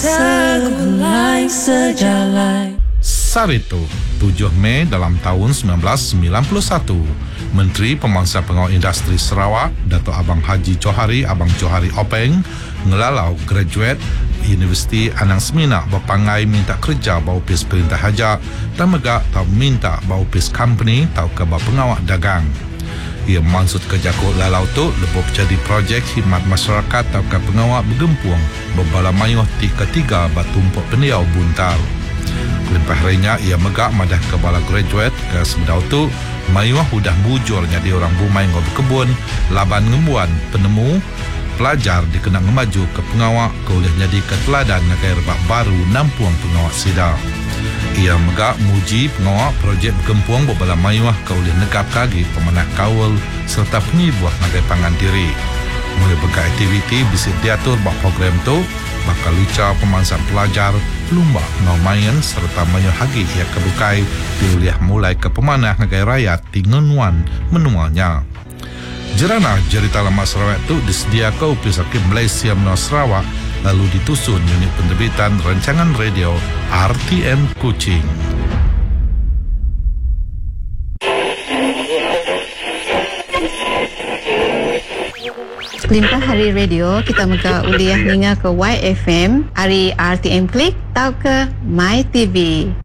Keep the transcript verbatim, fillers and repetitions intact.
segulai sejalan. Sarito, tujuh Mei dalam tahun sembilan belas sembilan puluh satu, Menteri Pemangsa Pengawal Industri Sarawak, Dato' Abang Haji Johari, Abang Johari Openg, ngelalau graduate Universiti Anang Semina berpangai minta kerja bau pis perintah haja dan megak tau minta bau pis company tau ke pengawal dagang. Ia maksud kerja ko lalau tu lebih jadi projek khidmat masyarakat tau ke pengawal bergempuang berbala mayuh ti ketiga batumpuk pendiau buntar. Kelimpah harinya ia megak madah ke bala graduate ke semedau tu mayuh udah bujur jadi orang bumai ngau berkebun laban ngembuan penemu pelajar dikenang ngemaju ke pengawal ke oleh jadi keteladan negara rebak baru nampuang pengawal sida. Ia megak muji pengawal projek bergempuang berbala mayuh ke oleh negap kagi pemenang kawal serta pengibuah negara pangan diri. Mulai berkat aktiviti bisa diatur bak program tu bakal luca pemangsa pelajar lomba ngamayan serta mayuh hagi ia kebukai diuliah mulai ke pemanah negara rakyat di ngenuan menuanya. Jerana cerita lama Sarawak itu disediakan oleh Sakit Malaysia Menua Sarawak lalu ditusun unit penerbitan rancangan radio R T M Kuching. Limpah hari radio kita muka uliah ninga ke Y F M, hari R T M Klik tau ke My T V.